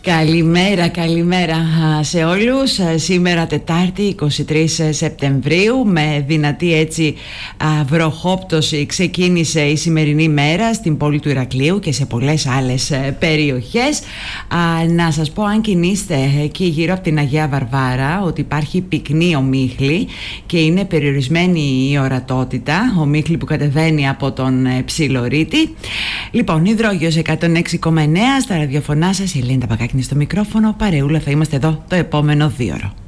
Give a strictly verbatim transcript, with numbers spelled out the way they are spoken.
Καλημέρα, καλημέρα σε όλους. Σήμερα Τετάρτη εικοστή τρίτη Σεπτεμβρίου, με δυνατή έτσι βροχόπτωση ξεκίνησε η σημερινή μέρα στην πόλη του Ηρακλείου και σε πολλές άλλες περιοχές. Να σας πω, αν κινείστε εκεί γύρω από την Αγία Βαρβάρα, ότι υπάρχει πυκνή ομίχλη και είναι περιορισμένη η ορατότητα, ομίχλη που κατεβαίνει από τον Ψιλορίτη. Λοιπόν, Υδρόγειος εκατόν έξι κόμμα εννέα, στα ραδιοφωνά σας η Ελένη Ταπακάκη στο μικρόφωνο. Παρεούλα θα είμαστε εδώ το επόμενο δύο ώρο.